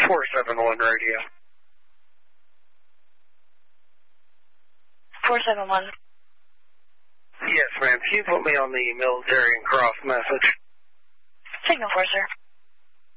471 radio. 471. Yes, ma'am. Can you put me on the military and cross message? Signal 4, sir.